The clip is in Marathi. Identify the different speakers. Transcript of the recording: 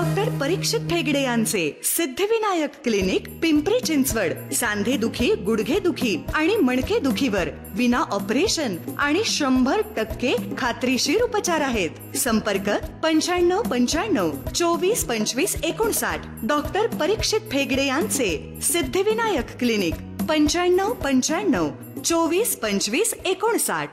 Speaker 1: डॉक्टर परीक्षित ठेगडे यांचे सिद्धिविनायक क्लिनिक, पिंपरी चिंचवड. सांधे दुखी, गुडघे दुखी आणि मणके दुखीवर विना ऑपरेशन आणि 100% खात्रीशीर उपचार आहेत. संपर्क 9595 24 25 59. डॉक्टर परीक्षित ठेगडे यांचे सिद्धिविनायक क्लिनिक, 9595 24 25 59.